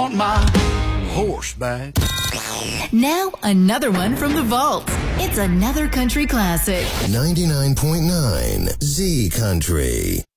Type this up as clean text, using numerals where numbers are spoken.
on my horseback. Now, another one from the vault. It's another country classic. 99.9 Z Country.